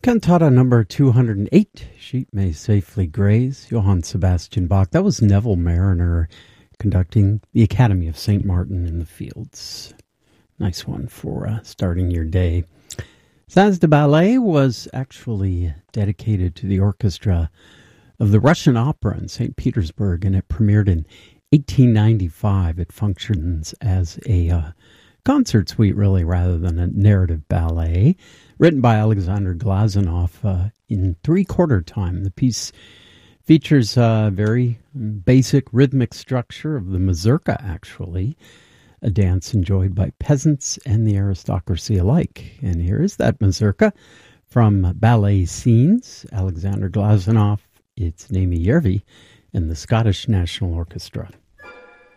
Cantata number 208, Sheep May Safely Graze, Johann Sebastian Bach. That was Neville Mariner conducting the Academy of St. Martin in the Fields. Nice one for starting your day. Saz de Ballet was actually dedicated to the orchestra of the Russian Opera in St. Petersburg, and it premiered in 1895. It functions as a concert suite, really, rather than a narrative ballet. Written by Alexander Glazunov in three-quarter time. The piece features a very basic rhythmic structure of the mazurka, actually, a dance enjoyed by peasants and the aristocracy alike. And here is that mazurka from Ballet Scenes, Alexander Glazunov, it's Naimi Järvi, and the Scottish National Orchestra.